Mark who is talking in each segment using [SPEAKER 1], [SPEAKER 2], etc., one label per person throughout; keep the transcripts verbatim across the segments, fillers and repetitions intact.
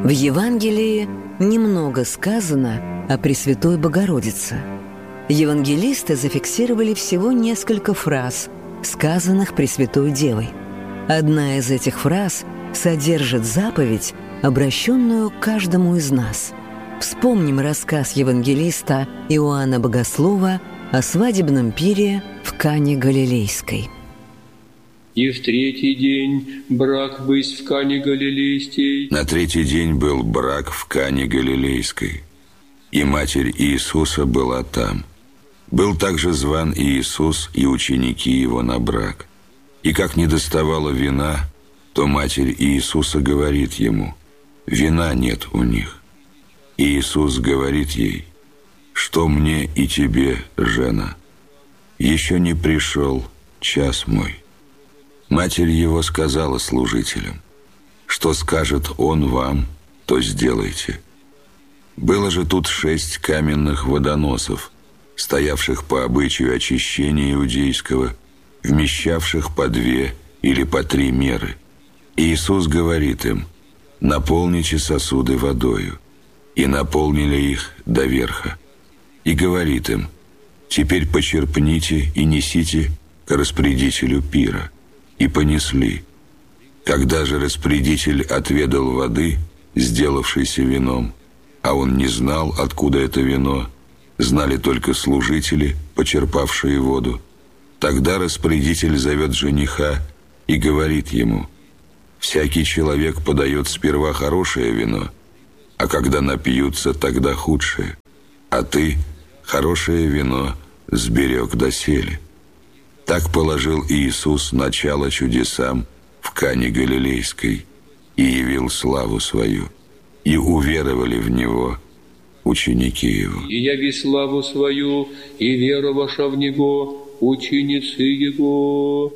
[SPEAKER 1] В Евангелии немного сказано о Пресвятой Богородице. Евангелисты зафиксировали всего несколько фраз, сказанных Пресвятой Девой. Одна из этих фраз содержит заповедь, обращенную к каждому из нас. Вспомним рассказ евангелиста Иоанна Богослова о свадебном пире в Кане Галилейской.
[SPEAKER 2] «И в третий день брак бысть в Кане Галилейской».
[SPEAKER 3] На третий день был брак в Кане Галилейской, и матерь Иисуса была там. Был также зван Иисус и ученики его на брак. И как не доставало вина, то матерь Иисуса говорит ему: «Вина нет у них». И Иисус говорит ей: «Что мне и тебе, жена? Еще не пришел час мой». Матерь его сказала служителям: «Что скажет он вам, то сделайте». Было же тут шесть каменных водоносов, стоявших по обычаю очищения иудейского, вмещавших по две или по три меры. И Иисус говорит им: «Наполните сосуды водою». И наполнили их до верха. И говорит им: «Теперь почерпните и несите к распорядителю пира». И понесли. Когда же распорядитель отведал воды, сделавшейся вином, а он не знал, откуда это вино, знали только служители, почерпавшие воду, тогда распорядитель зовет жениха и говорит ему: «Всякий человек подает сперва хорошее вино, а когда напьются, тогда худшее, а ты хорошее вино сберег доселе». Так положил Иисус начало чудесам в Кане Галилейской и явил славу свою, и уверовали в Него ученики Его.
[SPEAKER 2] «И яви славу свою, и вероваша в Него ученицы Его».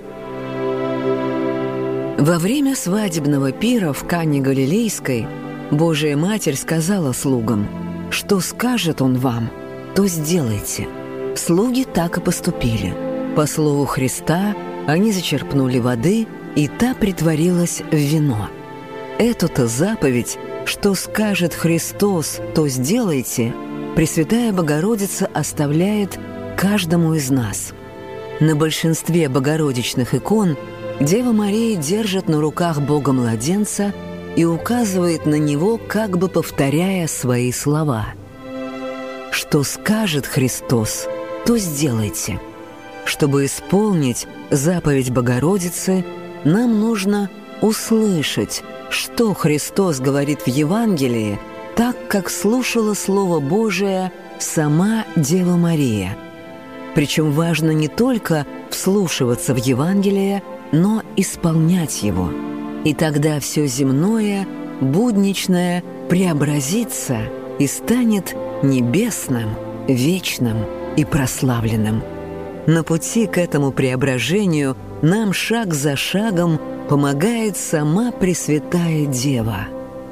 [SPEAKER 1] Во время свадебного пира в Кане Галилейской Божия Матерь сказала слугам: «Что скажет Он вам, то сделайте». Слуги так и поступили. По слову Христа они зачерпнули воды, и та притворилась в вино. Эту-то заповедь, что скажет Христос, то сделайте, Пресвятая Богородица оставляет каждому из нас. На большинстве богородичных икон Дева Мария держит на руках Бога-младенца и указывает на него, как бы повторяя свои слова. «Что скажет Христос, то сделайте». Чтобы исполнить заповедь Богородицы, нам нужно услышать, что Христос говорит в Евангелии, так как слушала Слово Божие сама Дева Мария. Причем важно не только вслушиваться в Евангелие, но исполнять его. И тогда все земное, будничное преобразится и станет небесным, вечным и прославленным. На пути к этому преображению нам шаг за шагом помогает сама Пресвятая Дева.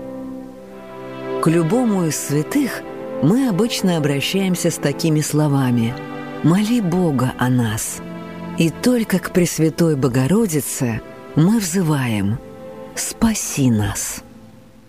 [SPEAKER 1] К любому из святых мы обычно обращаемся с такими словами: «Моли Бога о нас». И только к Пресвятой Богородице мы взываем: «Спаси нас».